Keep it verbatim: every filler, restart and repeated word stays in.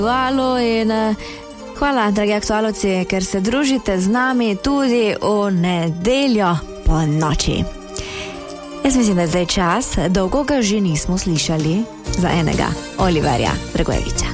Hvala in hvala, dragi aktualovci, ker se družite z nami tudi v nedeljo po noči. Jaz mislim, da je zdaj čas, dolgo ga že nismo slišali, za enega Oliverja Dragojevića.